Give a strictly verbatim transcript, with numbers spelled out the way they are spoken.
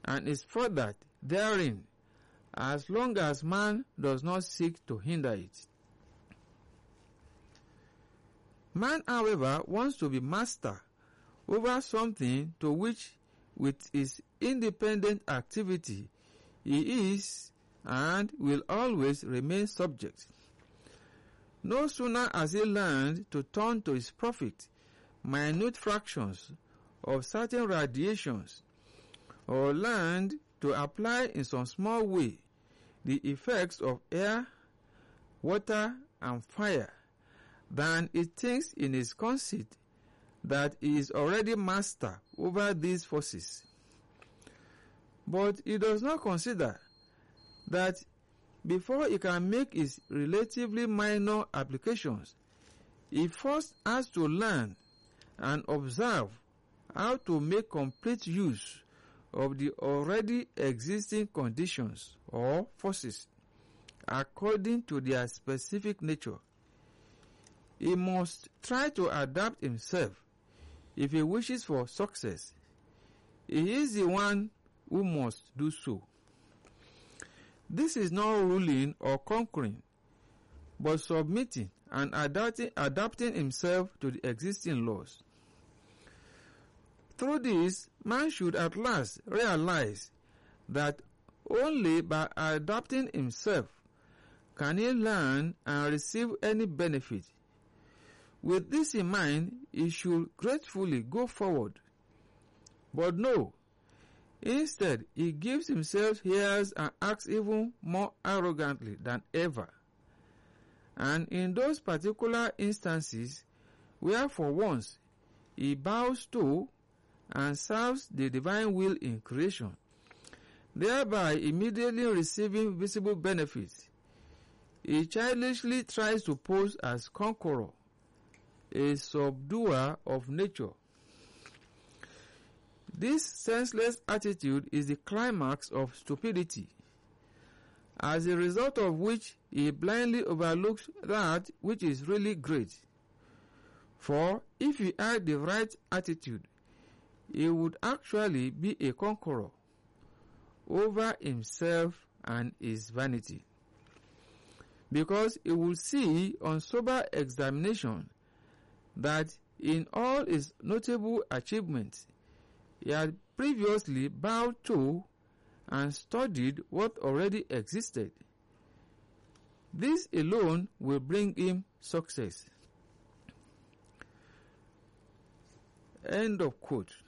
and is furthered therein, as long as man does not seek to hinder it. Man, however, wants to be master over something to which, with his independent activity, he is and will always remain subject. No sooner has he learned to turn to his profit minute fractions of certain radiations, or learned to apply in some small way the effects of air, water, and fire, than he thinks in his conceit that he is already master over these forces. But he does not consider that before he can make his relatively minor applications, he first has to learn and observe how to make complete use of the already existing conditions or forces according to their specific nature. He must try to adapt himself if he wishes for success. He is the one who must do so. This is not ruling or conquering, but submitting and adapting, adapting himself to the existing laws. Through this, man should at last realize that only by adapting himself can he learn and receive any benefit. With this in mind, he should gratefully go forward. But no, instead he gives himself airs and acts even more arrogantly than ever. And in those particular instances where for once he bows to and serves the divine will in creation, thereby immediately receiving visible benefits, he childishly tries to pose as conqueror, a subduer of nature. This senseless attitude is the climax of stupidity, as a result of which he blindly overlooks that which is really great. For if he had the right attitude, he would actually be a conqueror over himself and his vanity, because he will see on sober examination that in all his notable achievements he had previously bowed to and studied what already existed. This alone will bring him success. End of quote.